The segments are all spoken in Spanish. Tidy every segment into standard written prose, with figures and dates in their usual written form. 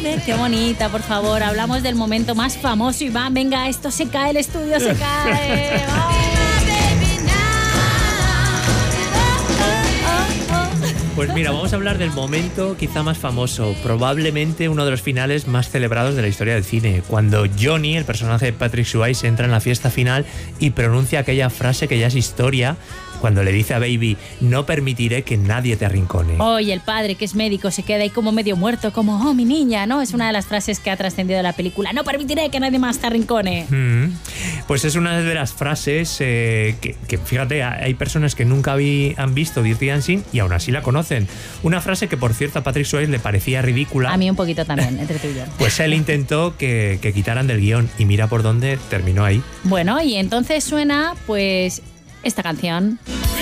Qué bonita, por favor. Hablamos del momento más famoso, Iván. Venga, esto se cae, el estudio se cae. Pues mira, vamos a hablar del momento quizá más famoso, probablemente uno de los finales más celebrados de la historia del cine, cuando Johnny, el personaje de Patrick Swayze, entra en la fiesta final y pronuncia aquella frase que ya es historia, cuando le dice a Baby: no permitiré que nadie te arrincone. Oh, y el padre, que es médico, se queda ahí como medio muerto, como, oh, mi niña, ¿no? Es una de las frases que ha trascendido de la película. No permitiré que nadie más te arrincone. Pues es una de las frases que, fíjate, hay personas que nunca han visto Dirty Dancing y aún así la conocen. Una frase que, por cierto, a Patrick Swayze le parecía ridícula. A mí un poquito también, entre tú y yo. Pues él intentó que quitaran del guión y mira por dónde terminó ahí. Bueno, y entonces suena, pues, esta canción.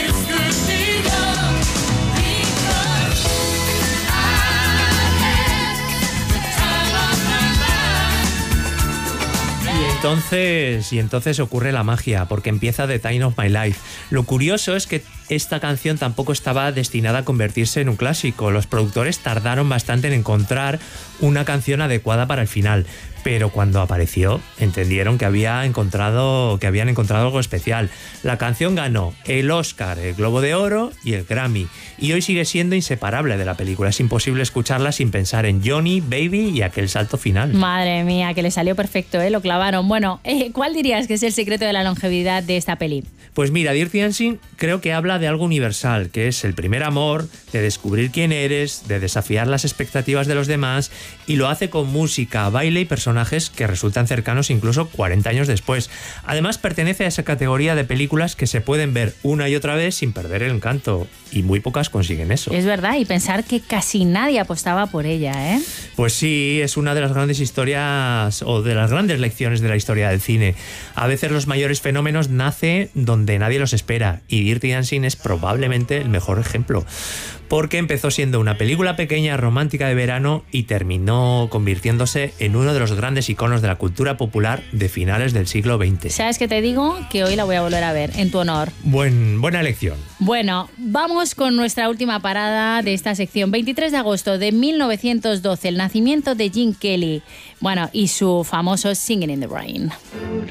Y entonces ocurre la magia, porque empieza The Time of My Life. Lo curioso es que esta canción tampoco estaba destinada a convertirse en un clásico. Los productores tardaron bastante en encontrar una canción adecuada para el final, pero cuando apareció entendieron que habían encontrado algo especial. La canción ganó el Oscar, el Globo de Oro y el Grammy, y hoy sigue siendo inseparable de la película. Es imposible escucharla sin pensar en Johnny, Baby y aquel salto final. Madre mía, que le salió perfecto, lo clavaron. Bueno, ¿cuál dirías que es el secreto de la longevidad de esta peli? Pues mira, Dirty Dancing creo que habla de algo universal, que es el primer amor, de descubrir quién eres, de desafiar las expectativas de los demás, y lo hace con música, baile y personajes que resultan cercanos incluso 40 años después. Además, pertenece a esa categoría de películas que se pueden ver una y otra vez sin perder el encanto, y muy pocas consiguen eso. Es verdad, y pensar que casi nadie apostaba por ella, ¿eh? Pues sí, es una de las grandes historias o de las grandes lecciones de la historia del cine. A veces los mayores fenómenos nacen donde nadie los espera, y Dirty Dancing es probablemente el mejor ejemplo, porque empezó siendo una película pequeña, romántica de verano, y terminó convirtiéndose en uno de los grandes iconos de la cultura popular de finales del siglo XX. ¿Sabes qué te digo? Que hoy la voy a volver a ver, en tu honor. Buena elección. Bueno, vamos con nuestra última parada de esta sección. 23 de agosto de 1912, el nacimiento de Gene Kelly. Bueno, y su famoso Singing in the Rain.